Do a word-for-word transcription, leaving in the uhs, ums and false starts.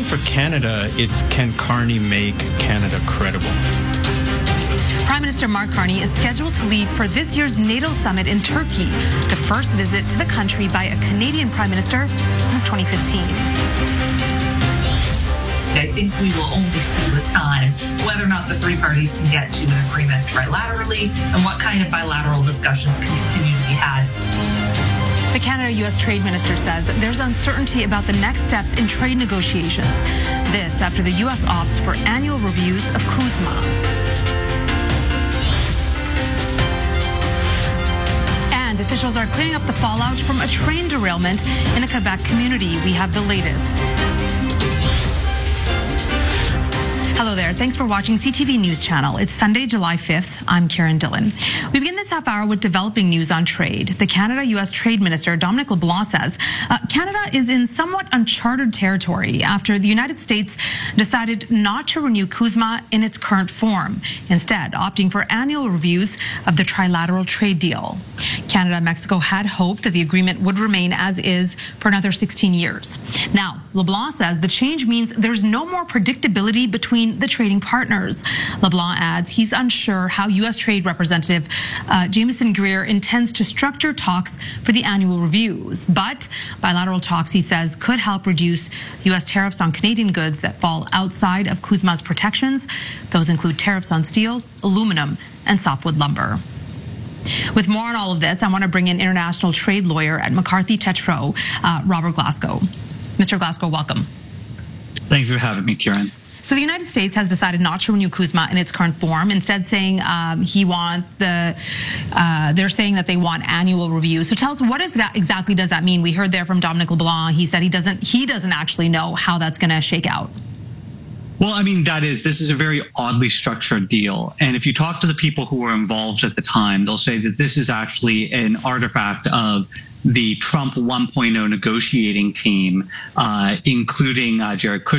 think for Canada, it's can Carney make Canada credible? Prime Minister Mark Carney is scheduled to leave for this year's NATO summit in Turkey, the first visit to the country by a Canadian Prime Minister since twenty fifteen. I think we will only see with time whether or not the three parties can get to an agreement trilaterally and what kind of bilateral discussions can continue to be had. The Canada-U S Trade Minister says there's uncertainty about the next steps in trade negotiations. This after the U S opts for annual reviews of CUSMA. And officials are clearing up the fallout from a train derailment in a Quebec community. We have the latest. Hello there. Thanks for watching C T V News Channel. It's Sunday, July fifth. I'm Karen Dillon. We begin this half hour with developing news on trade. The Canada-U S Trade Minister, Dominic LeBlanc, says uh, Canada is in somewhat uncharted territory after the United States decided not to renew CUSMA in its current form, instead opting for annual reviews of the trilateral trade deal. Canada and Mexico had hoped that the agreement would remain as is for another sixteen years. Now, LeBlanc says the change means there's no more predictability between the trading partners. LeBlanc adds he's unsure how U S Trade Representative uh, Jameson Greer intends to structure talks for the annual reviews. But bilateral talks, he says, could help reduce U S tariffs on Canadian goods that fall outside of CUSMA's protections. Those include tariffs on steel, aluminum, and softwood lumber. With more on all of this, I want to bring in international trade lawyer at McCarthy Tétrault, uh, Robert Glasgow. Mister Glasgow, welcome. Thank you for having me, Karen. So the United States has decided not to renew CUSMA in its current form, instead saying um, he want the, uh, they're saying that they want annual reviews. So tell us, what is that, exactly does that mean? We heard there from Dominic LeBlanc. He said he doesn't, he doesn't actually know how that's going to shake out. Well, I mean, that is, this is a very oddly structured deal. And if you talk to the people who were involved at the time, they'll say that this is actually an artifact of the Trump one point oh negotiating team, uh, including uh, Jared Kushner.